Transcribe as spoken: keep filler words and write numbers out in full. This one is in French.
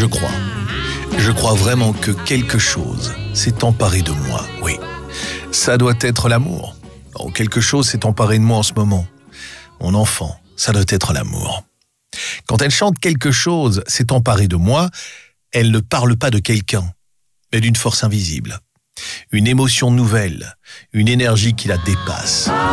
Je crois. Je crois vraiment que quelque chose s'est emparé de moi, oui. Ça doit être l'amour. Oh, quelque chose s'est emparé de moi en ce moment. Mon enfant, ça doit être l'amour. Quand elle chante quelque chose s'est emparé de moi, elle ne parle pas de quelqu'un, mais d'une force invisible. Une émotion nouvelle, une énergie qui la dépasse.